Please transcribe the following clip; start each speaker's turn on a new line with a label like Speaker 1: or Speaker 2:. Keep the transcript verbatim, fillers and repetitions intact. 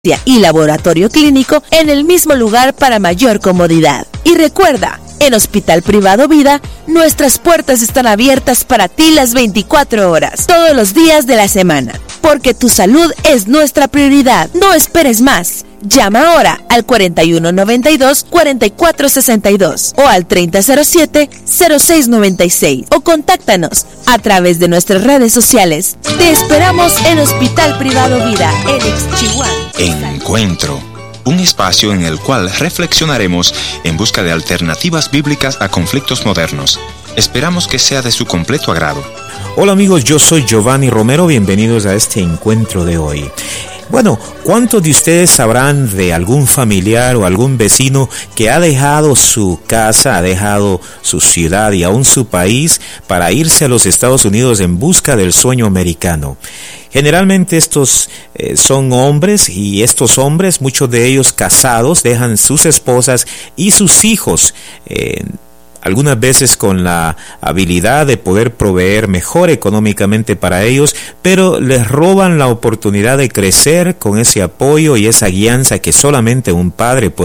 Speaker 1: y laboratorio clínico en el mismo lugar para mayor comodidad. Y recuerda, en Hospital Privado Vida, nuestras puertas están abiertas para ti las veinticuatro horas, todos los días de la semana, porque tu salud es nuestra prioridad. No esperes más. Llama ahora al cuarenta y uno noventa y dos, cuarenta y cuatro sesenta y dos o al treinta cero siete, cero seis noventa y seis o contáctanos a través de nuestras redes sociales. Te esperamos en Hospital Privado Vida, en Ixchihuán.
Speaker 2: Encuentro, un espacio en el cual reflexionaremos en busca de alternativas bíblicas a conflictos modernos. Esperamos que sea de su completo agrado.
Speaker 3: Hola amigos, yo soy Giovanni Romero, bienvenidos a este encuentro de hoy. Bueno, ¿cuántos de ustedes sabrán de algún familiar o algún vecino que ha dejado su casa, ha dejado su ciudad y aún su país para irse a los Estados Unidos en busca del sueño americano? Generalmente estos eh, son hombres, y estos hombres, muchos de ellos casados, dejan sus esposas y sus hijos, eh, algunas veces con la habilidad de poder proveer mejor económicamente para ellos, pero les roban la oportunidad de crecer con ese apoyo y esa guianza que solamente un padre puede